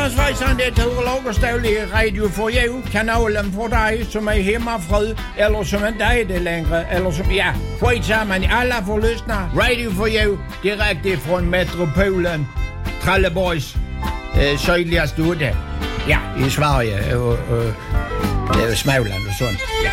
Svejsan, det hedder Lagerstavl i Radio for Jæv, kanalen for dig, som er hemmafred, eller som en dag det længere, eller som, ja, skit sammen, alla får lyssna. Radio for Jæv, direkte fra metropolen, Trelleborgs sydligste ude. Ja, i Sverige og Småland og sådan. Ja.